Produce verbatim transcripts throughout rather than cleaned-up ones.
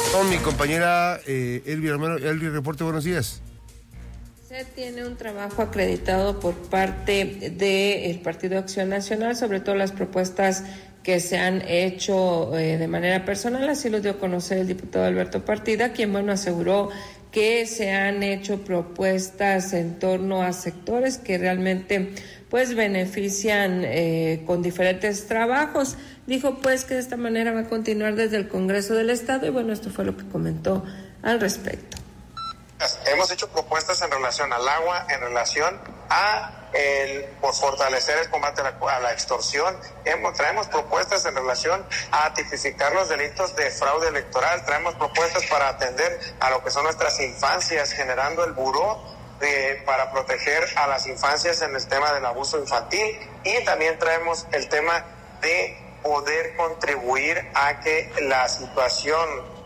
Con mi compañera eh, Elvi Romero. Elvi, reporte, buenos días. Se tiene un trabajo acreditado por parte del Partido Acción Nacional, sobre todo las propuestas que se han hecho eh, de manera personal, así lo dio a conocer el diputado Alberto Partida, quien, bueno, aseguró que se han hecho propuestas en torno a sectores que realmente pues benefician eh, con diferentes trabajos. Dijo pues que de esta manera va a continuar desde el Congreso del Estado y bueno, esto fue lo que comentó al respecto. Hemos hecho propuestas en relación al agua, en relación a el por fortalecer el combate a la, a la extorsión. Hemos, traemos propuestas en relación a tipificar los delitos de fraude electoral. Traemos propuestas para atender a lo que son nuestras infancias, generando el buró de, para proteger a las infancias en el tema del abuso infantil. Y también traemos el tema de poder contribuir a que la situación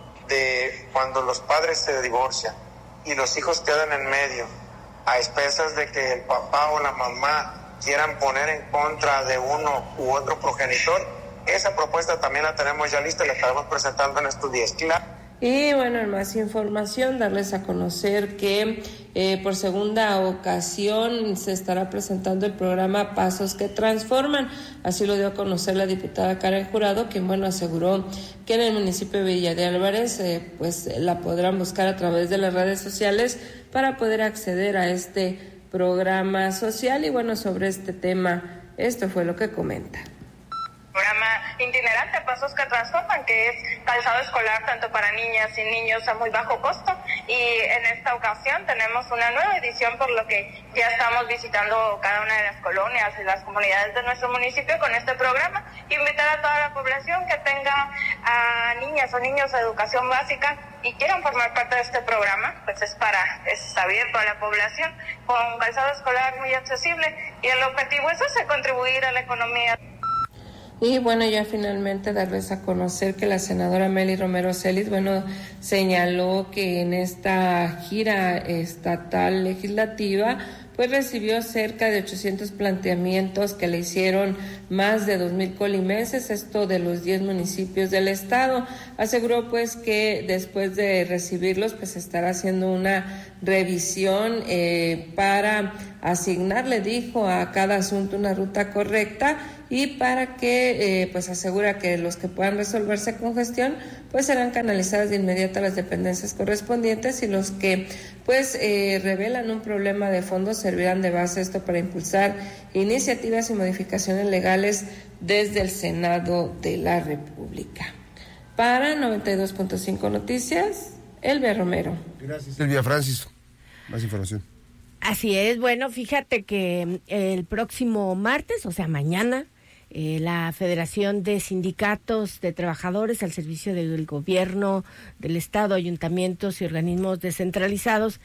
de cuando los padres se divorcian y los hijos quedan en medio, a expensas de que el papá o la mamá quieran poner en contra de uno u otro progenitor, esa propuesta también la tenemos ya lista y la estaremos presentando en estos días. Claro. Y bueno, en más información, darles a conocer que eh, por segunda ocasión se estará presentando el programa Pasos que Transforman. Así lo dio a conocer la diputada Karen Jurado, quien, bueno, aseguró que en el municipio de Villa de Álvarez eh, pues la podrán buscar a través de las redes sociales para poder acceder a este programa social. Y bueno, sobre este tema, esto fue lo que comenta. Programa itinerante Pasos que Transforman, que es calzado escolar tanto para niñas y niños a muy bajo costo, y en esta ocasión tenemos una nueva edición, por lo que ya estamos visitando cada una de las colonias y las comunidades de nuestro municipio con este programa. Invitar a toda la población que tenga a niñas o niños de educación básica y quieran formar parte de este programa, pues es para, es abierto a la población, con calzado escolar muy accesible, y el objetivo es ese, contribuir a la economía. Y bueno, ya finalmente darles a conocer que la senadora Mely Romero Celis, bueno, señaló que en esta gira estatal legislativa, pues recibió cerca de ochocientos planteamientos que le hicieron más de dos mil colimenses, esto de los diez municipios del estado. Aseguró pues que después de recibirlos, pues estará haciendo una revisión eh, para asignarle, dijo, a cada asunto una ruta correcta, y para que, eh, pues asegura que los que puedan resolverse con gestión, pues serán canalizados de inmediato a las dependencias correspondientes, y los que, pues, eh, revelan un problema de fondo servirán de base esto para impulsar iniciativas y modificaciones legales desde el Senado de la República. Para noventa y dos punto cinco Noticias, Elvia Romero. Gracias, Elvia. Francis, más información. Así es, bueno, fíjate que el próximo martes, o sea, mañana, eh, la Federación de Sindicatos de Trabajadores al servicio del gobierno del Estado, ayuntamientos y organismos descentralizados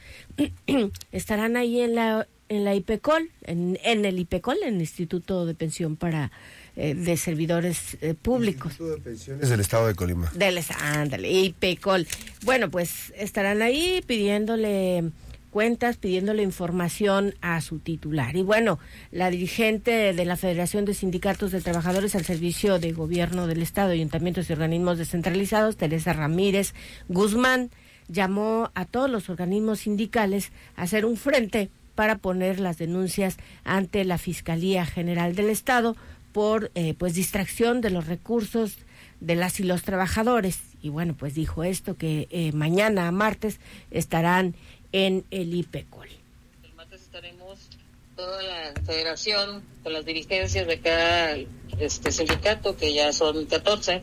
estarán ahí en la en la IPECOL, en, en el IPECOL, en el Instituto de Pensión para eh, de Servidores eh, Públicos. Instituto de Pensiones del Estado de Colima. Del, ándale, IPECOL. Bueno, pues estarán ahí pidiéndole cuentas, pidiéndole información a su titular. Y bueno, la dirigente de la Federación de Sindicatos de Trabajadores al Servicio de Gobierno del Estado, Ayuntamientos y Organismos Descentralizados, Teresa Ramírez Guzmán, llamó a todos los organismos sindicales a hacer un frente para poner las denuncias ante la Fiscalía General del Estado por eh, pues distracción de los recursos de las y los trabajadores. Y bueno, pues dijo esto, que eh, mañana, martes, estarán en el IPECOL. El martes estaremos toda la federación con las dirigencias de cada este sindicato, que ya son catorce,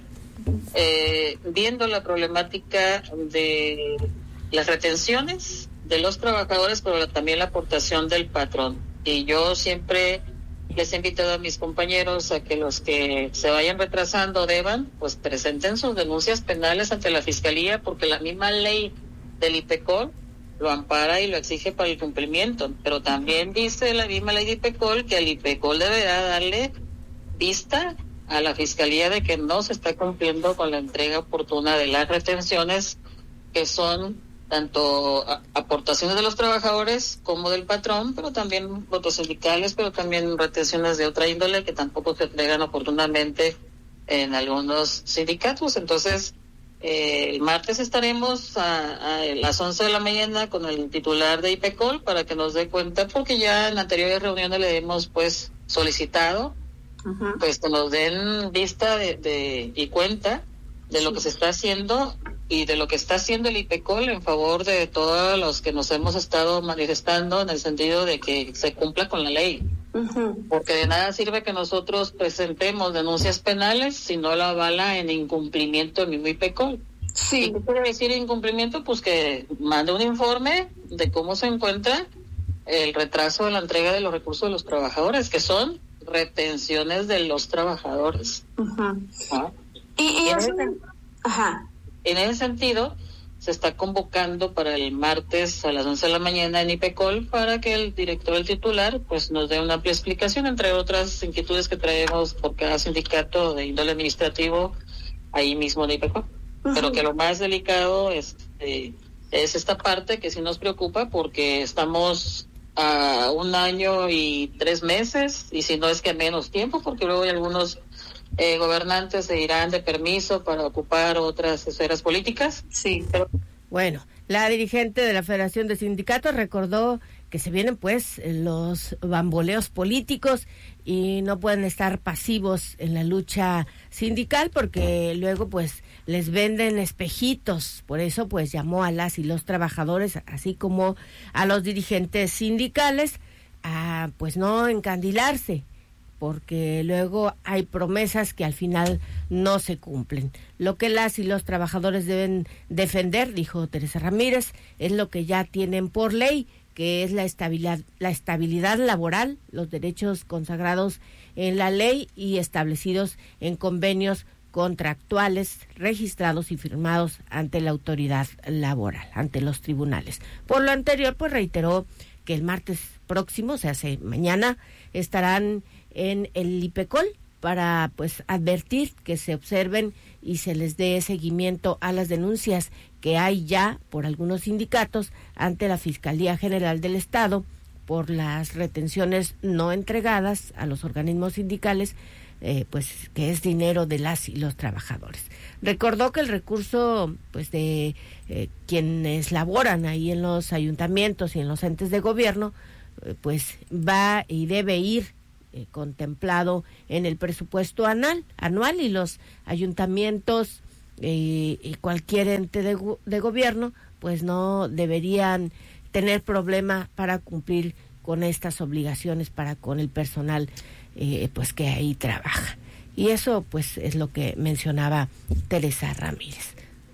eh, viendo la problemática de las retenciones de los trabajadores, pero también la aportación del patrón. Y yo siempre les he invitado a mis compañeros a que los que se vayan retrasando deban, pues presenten sus denuncias penales ante la Fiscalía, porque la misma ley del IPECOL lo ampara y lo exige para el cumplimiento, pero también dice la misma ley de IPECOL que el IPECOL deberá darle vista a la Fiscalía de que no se está cumpliendo con la entrega oportuna de las retenciones, que son tanto a, aportaciones de los trabajadores como del patrón, pero también votos sindicales, pero también retenciones de otra índole que tampoco se entregan oportunamente en algunos sindicatos. Entonces, Eh, el martes estaremos a, a las once de la mañana con el titular de IPECOL para que nos dé cuenta, porque ya en anteriores reuniones le hemos pues solicitado uh-huh. pues que nos den vista de, de y cuenta de sí. lo que se está haciendo y de lo que está haciendo el IPECOL en favor de todos los que nos hemos estado manifestando en el sentido de que se cumpla con la ley. Uh-huh. Porque de nada sirve que nosotros presentemos denuncias penales si no la avala en incumplimiento el mismo IPECOL. Sí. ¿Qué quiere decir incumplimiento? Pues que mande un informe de cómo se encuentra el retraso de la entrega de los recursos de los trabajadores, que son retenciones de los trabajadores. Uh-huh. ¿Ah? Y, y en, ese, Ajá. en ese sentido, se está convocando para el martes a las once de la mañana en IPECOL para que el director del titular pues nos dé una amplia explicación, entre otras inquietudes que traemos por cada sindicato de índole administrativo ahí mismo en IPECOL. Uh-huh. Pero que lo más delicado es, eh, es esta parte que sí nos preocupa, porque estamos a un año y tres meses, y si no es que menos tiempo, porque luego hay algunos Eh, gobernantes se irán de permiso para ocupar otras esferas políticas. Sí. Pero... Bueno, la dirigente de la Federación de Sindicatos recordó que se vienen pues los bamboleos políticos y no pueden estar pasivos en la lucha sindical, porque luego pues les venden espejitos. Por eso pues llamó a las y los trabajadores, así como a los dirigentes sindicales, a pues no encandilarse, porque luego hay promesas que al final no se cumplen. Lo que las y los trabajadores deben defender, dijo Teresa Ramírez, es lo que ya tienen por ley, que es la estabilidad, la estabilidad laboral, los derechos consagrados en la ley y establecidos en convenios contractuales registrados y firmados ante la autoridad laboral, ante los tribunales. Por lo anterior, pues reiteró que el martes próximo, o sea, hace mañana, estarán en el IPECOL para pues advertir que se observen y se les dé seguimiento a las denuncias que hay ya por algunos sindicatos ante la Fiscalía General del Estado por las retenciones no entregadas a los organismos sindicales, eh, pues que es dinero de las y los trabajadores. Recordó que el recurso pues de eh, quienes laboran ahí en los ayuntamientos y en los entes de gobierno eh, pues va y debe ir Eh, contemplado en el presupuesto anual, anual y los ayuntamientos eh, y cualquier ente de, de gobierno pues no deberían tener problema para cumplir con estas obligaciones para con el personal eh, pues que ahí trabaja. Y eso pues es lo que mencionaba Teresa Ramírez.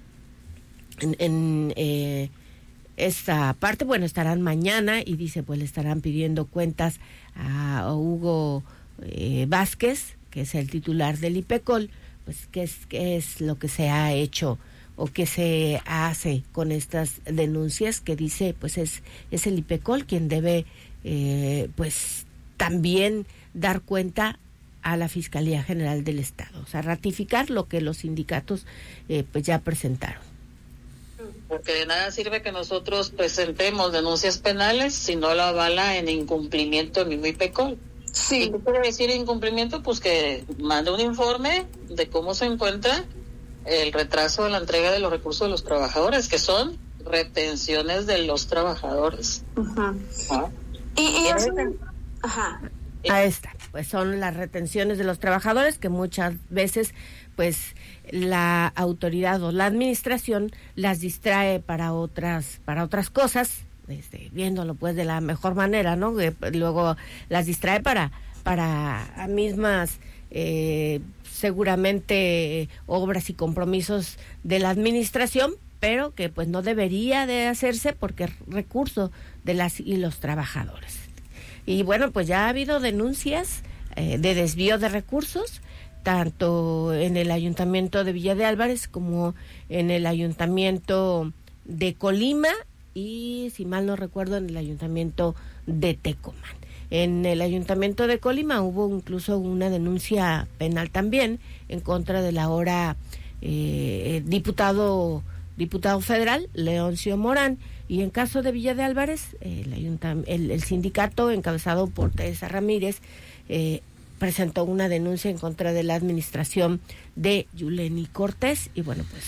En, en eh, esta parte, bueno, estarán mañana y dice, pues le estarán pidiendo cuentas a Hugo eh, Vázquez, que es el titular del IPECOL, pues qué es, qué es lo que se ha hecho o qué se hace con estas denuncias, que dice, pues es, es el IPECOL quien debe eh, pues también dar cuenta a la Fiscalía General del Estado, o sea, ratificar lo que los sindicatos eh, pues ya presentaron. Porque de nada sirve que nosotros presentemos denuncias penales si no la avala en incumplimiento del mismo IPECOL. Sí. ¿Qué quiere decir incumplimiento? Pues que mande un informe de cómo se encuentra el retraso de la entrega de los recursos de los trabajadores, que son retenciones de los trabajadores. Uh-huh. ¿Ah? Y, y eso... Ajá. Ahí está, pues son las retenciones de los trabajadores que muchas veces pues la autoridad o la administración las distrae para otras para otras cosas, este, viéndolo pues de la mejor manera, ¿no? Que luego las distrae para para mismas eh, seguramente obras y compromisos de la administración, pero que pues no debería de hacerse porque es recurso de las y los trabajadores. Y bueno, pues ya ha habido denuncias eh, de desvío de recursos, tanto en el Ayuntamiento de Villa de Álvarez como en el Ayuntamiento de Colima y, si mal no recuerdo, en el Ayuntamiento de Tecomán. En el Ayuntamiento de Colima hubo incluso una denuncia penal también en contra del ahora eh, diputado diputado federal Leoncio Morán, y en caso de Villa de Álvarez el, ayuntam- el, el sindicato encabezado por Teresa Ramírez eh, presentó una denuncia en contra de la administración de Yuleni Cortés, y bueno, pues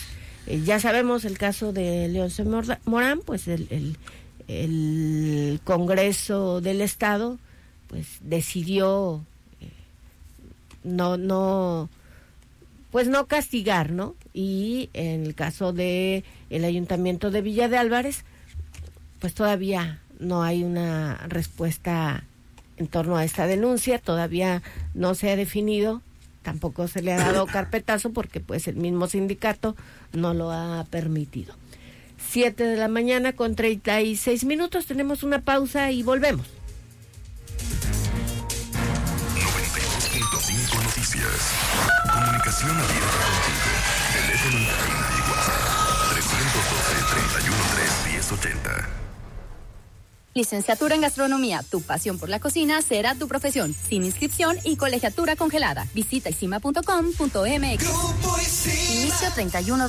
Eh, ya sabemos el caso de Leonce Morán, pues el, el, el Congreso del Estado pues decidió eh, no, no, pues no castigar, ¿no? Y en el caso de el Ayuntamiento de Villa de Álvarez, pues todavía no hay una respuesta en torno a esta denuncia, todavía no se ha definido, tampoco se le ha dado carpetazo porque pues el mismo sindicato no lo ha permitido. Siete de la mañana con treinta y seis minutos, tenemos una pausa y volvemos. noventa y dos punto cinco Noticias. Comunicación abierta contigo. Teléfono en cabina y WhatsApp trescientos doce, treinta y uno tres, diez ochenta. Licenciatura en Gastronomía, tu pasión por la cocina será tu profesión, sin inscripción y colegiatura congelada. Visita isima punto com punto m x. Inicio treinta y uno